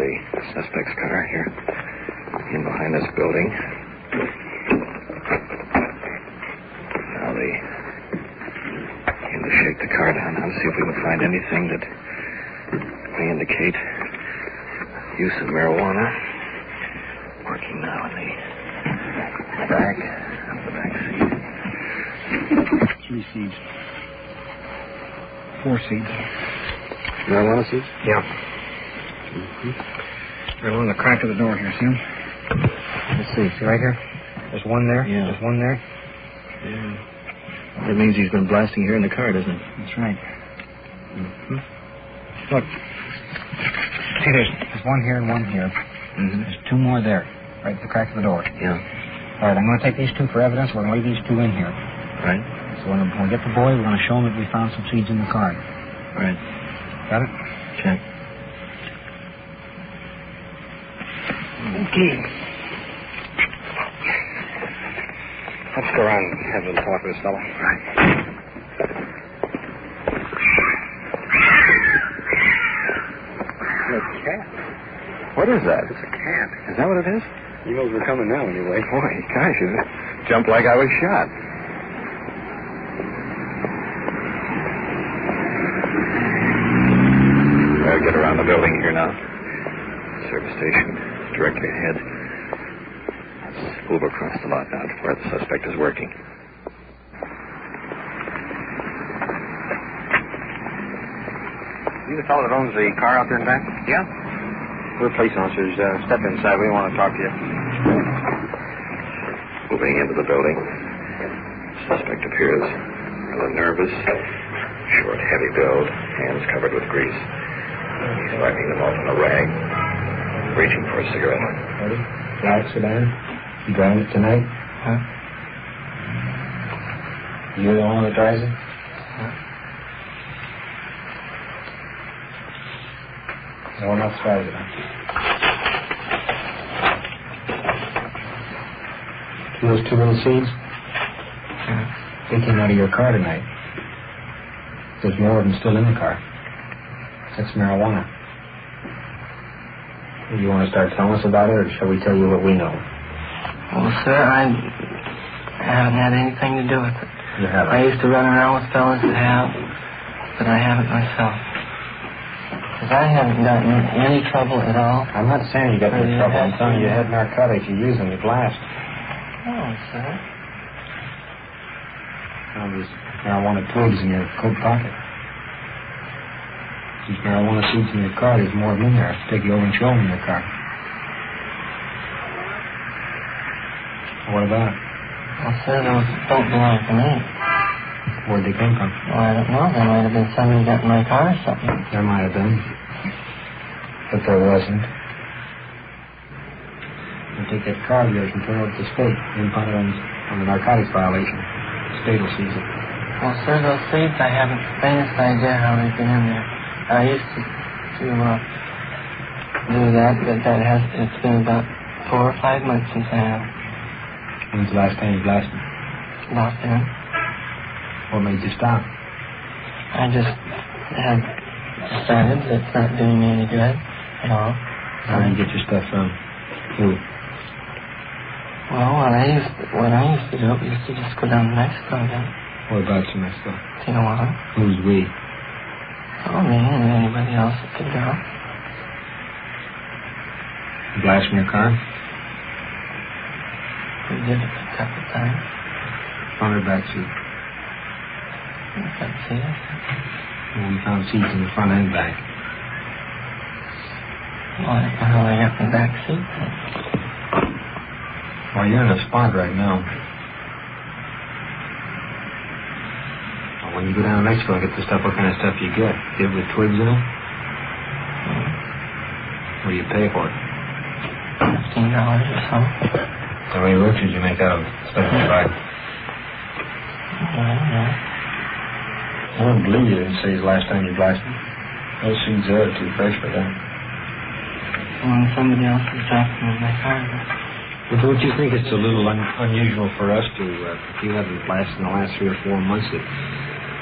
the suspect's car here. In behind this building. Now they came to shake the car down and see if we can find anything that may indicate use of marijuana. Working now in the back seat. 3 seats. 4 seats. Marijuana seats? Yeah. Right along the crack of the door here, see him? Let's see right here? There's one there. Yeah. There's one there. Yeah. That means he's been blasting here in the car, doesn't it? That's right. Look. See, there's one here and one here. There's 2 more there, right at the crack of the door. Yeah. All right, I'm going to take these 2 for evidence. We're going to leave these 2 in here. Right. So when we get the boy, we're going to show him that we found some seeds in the car. Right. Got it? Check. Okay. Let's go around and have a little talk with this fellow. Right. A cat. What is that? It's a cat. Is that what it is? He knows we're coming now, anyway. Boy, gosh, it jumped like I was shot. I'll get around the building here now. Service station directly ahead. Let's move across the lot now to where the suspect is working. You the fellow that owns the car out there in back? Yeah. We're police officers. Step inside. We want to talk to you. Moving into the building. Suspect appears rather nervous. Short, heavy build. Hands covered with grease. He's wiping them off on a rag. Reaching for a cigarette. Ready? Drive it, sedan. You driving it tonight? Huh? You're the one that drives it? Huh? No one else drives it, huh? See those 2 little seeds? Yeah. They came out of your car tonight. There's more of them still in the car. That's marijuana. You want to start telling us about it, or shall we tell you what we know? Well, sir, I haven't had anything to do with it. You haven't? I used to run around with fellas that have, but I haven't myself. Because I haven't gotten in any trouble at all. I'm not saying you got in trouble. I'm telling you had narcotics. You use them, you blast. Oh, sir. Well, there's marijuana twigs in your coat pocket. These marijuana seeds in your car, there's more of them in there. I'll take you over and show them in your car. What about it? Well, sir, those don't belong to me. Where'd they come from? Well, I don't know. There might have been somebody got in my car or something. There might have been. But there wasn't. We'll take that car of yours and turn it over to the state. Then put it on the narcotics violation. The state will seize it. Well, sir, those seeds, I haven't the faintest idea how they've been in there. I used to do that, but it's been about 4 or 5 months since I have When's the last time you blasted? lost them. What made you stop? I just have decided that it's not doing me any good at all. How do you get your stuff from? Who? Well, what I used to do, we used to just go down to Mexico then. What about you, Mexico? Tijuana. Who's we? Oh, me and anybody else that could go. You blast from your car? We did it a couple of times. Front or back seat? I couldn't see it. Well, we found seats in the front and back. Well, I don't know how I got in the back seat. Well, you're in a spot right now. Well, when you go down to Mexico and get the stuff, what kind of stuff you get? Get it with twigs in it? What do you pay for it? $15 or so. How many roaches you make out of stuff you buy? I don't know. I don't believe you didn't say the last time you blasted. Those seeds there are too fresh for that. When somebody else was driving in my car. But don't you think it's a little unusual for us to, if you haven't blasted in the last 3 or 4 months, that